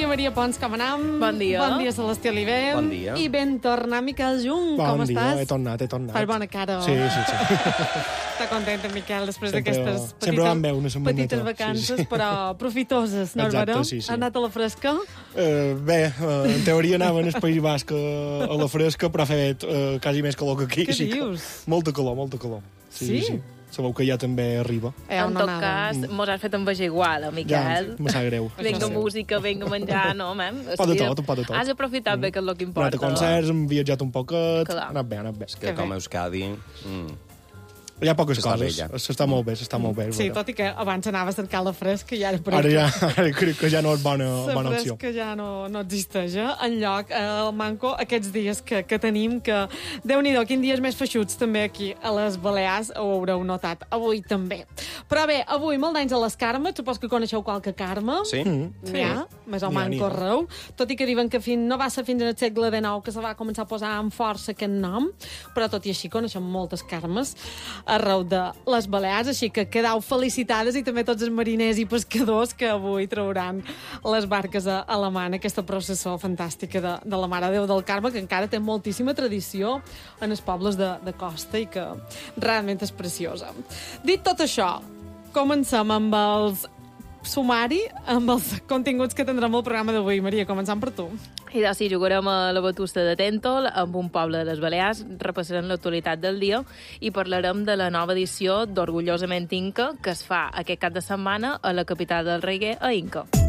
dia, Maria Pons, com anam? Bon dia. Bon dia, Celestí Oliver. Bon dia. I ben tornar, Miquel Jung, com Bon dia, estàs? he tornat. Fas bona cara, Sí. Està content, en Miquel, després d'aquestes sempre van bé una setmaneta. petites vacances, però profitoses, no, Exacte, Álvaro? sí. Ha anat a la fresca? En teoria anaven al País Basc a la fresca, però ha fet quasi més calor que aquí. Què sí, dius? Molta calor. Sí? Sabeu que ja també arriba. En tot cas, mos has fet envejar igual, Miquel. Ja, me sap greu. Vinga música, vinga menjar, no, mem? Un pot de tot. Has aprofitat bé, que és el que Hem anat importa. a concerts, hem viatjat un poquet, Clar. ha anat bé. Que com a Euskadi... Hi ha poques Està coses, bé, ja. s'està molt bé, és Sí, veritat. tot i que abans anava a cercar la fresca i ara per Ara crec que ja no és bona la opció. fresca ja no existeix, enlloc el manco aquests dies que tenim, que Déu-n'hi-do, quin dies més feixuts també aquí a les Balears, ho haureu notat, avui també. Però bé, avui molt d'anys a les Carmes, supos que coneixeu qualque Carme. Sí? N'hi ha, més o N'hi ha, manco arreu, tot i que diuen que no va ser fins al segle XIX que se va començar a posar amb força aquest nom, però tot i així coneixem moltes Carmes arreu de les Balears, així que quedau felicitades i també tots els mariners i pescadors que avui trauran les barques a la mar, aquesta processó fantàstica de la Mare de Déu del Carme, que encara té moltíssima tradició en els pobles de costa i que realment és preciosa. Dit tot això, comencem amb els sumari, amb els continguts que tindrem al programa d'avui. Maria, començant per tu. I doncs sí, jugarem a la Batusta de Tèntol, amb un poble de les Balears, repassarem l'actualitat del dia i parlarem de la nova edició d'Orgullosament Inca, que es fa aquest cap de setmana a la capital del reggae, a Inca.